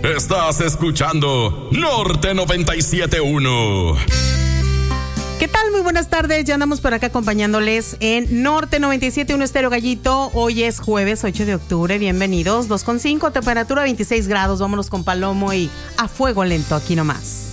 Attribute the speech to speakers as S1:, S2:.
S1: Estás escuchando Norte 97.1.
S2: ¿Qué tal? Muy buenas tardes. Ya andamos por acá acompañándoles en Norte 97.1 Estéreo Gallito. Hoy es jueves 8 de octubre. Bienvenidos. 2.5, temperatura 26 grados. Vámonos con Palomo y a fuego lento aquí nomás.